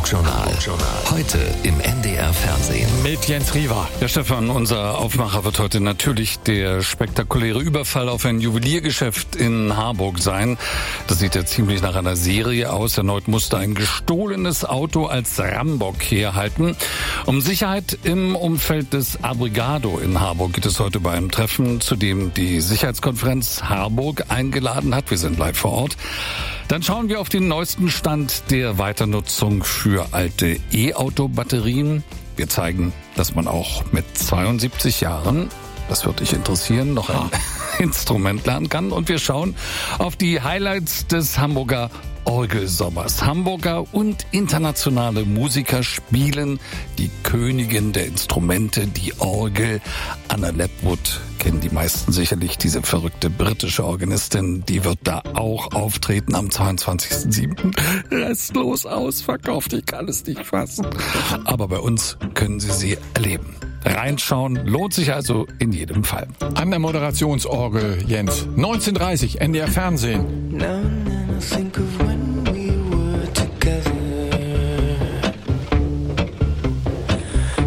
Hamburg-Journal. Heute im NDR Fernsehen. Mit Jens Riewer. Ja, Stefan, unser Aufmacher wird heute natürlich der spektakuläre Überfall auf ein Juweliergeschäft in Harburg sein. Das sieht ja ziemlich nach einer Serie aus. Erneut musste ein gestohlenes Auto als Rambock herhalten. Um Sicherheit im Umfeld des Abrigado in Harburg geht es heute bei einem Treffen, zu dem die Sicherheitskonferenz Harburg eingeladen hat. Wir sind live vor Ort. Dann schauen wir auf den neuesten Stand der Weiternutzung für alte E-Auto-Batterien. Wir zeigen, dass man auch mit 72 Jahren, das wird dich interessieren, noch ein Instrument lernen kann. Und wir schauen auf die Highlights des Hamburger Orgelsommers. Hamburger und internationale Musiker spielen die Königin der Instrumente, die Orgel. Anna Lepwood kennen die meisten sicherlich, diese verrückte britische Organistin. Die wird da auch auftreten am 22.07. Restlos ausverkauft, ich kann es nicht fassen. Aber bei uns können Sie erleben. Reinschauen lohnt sich also in jedem Fall. An der Moderationsorgel, Jens. 19:30 NDR Fernsehen. Now and then I think of